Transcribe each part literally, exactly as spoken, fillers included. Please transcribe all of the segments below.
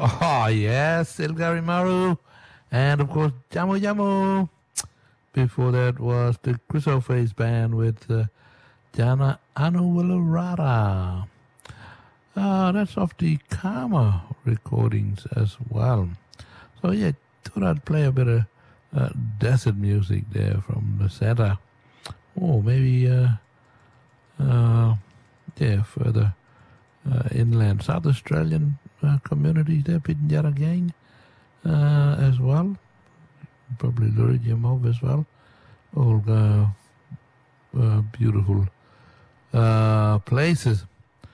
Oh, yes, Silgari Maru. And, of course, Jamu Jamu. Before that was the Chrysophase Band with uh, Jana Anuvilarada. Uh, that's off the Karma recordings as well. So, yeah, thought I'd play a bit of uh, desert music there from the Seta. Oh, maybe, uh, uh, yeah, further uh, inland. South Australian uh, communities there, Pitjantjatjara Gang uh, as well. Probably Lurigiamov as well. All uh, uh, beautiful uh, places.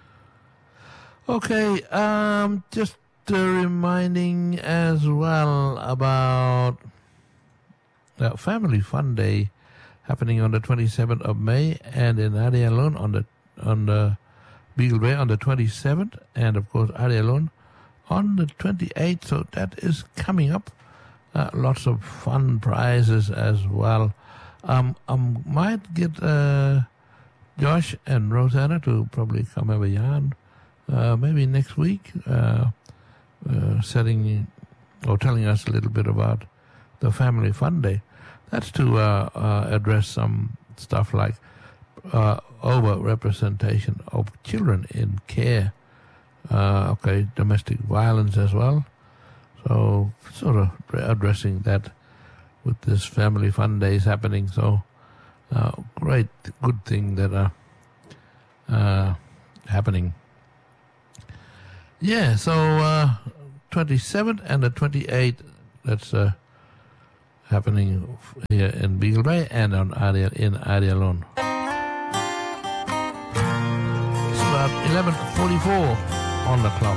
Okay, um, just uh, reminding as well about uh, Family Fun Day happening on the twenty-seventh of May, and in Adialon on the on the Beagle Bay on the twenty-seventh, and of course Adialon on the twenty-eighth. So that is coming up. Uh, lots of fun prizes as well. Um, I might get uh, Josh and Rosanna to probably come have a yarn. Uh, maybe next week, uh, uh, setting or telling us a little bit about the Family Fun Day. That's to uh, uh, address some stuff like uh, over-representation of children in care. Uh, okay, domestic violence as well. So sort of addressing that with this Family Fun Days happening. So uh, great, good thing that are uh, happening. Yeah, so uh, twenty-seventh and the twenty-eighth, that's uh, happening here in Beagle Bay and on Adia, in Adialon. It's about eleven forty-four on the clock.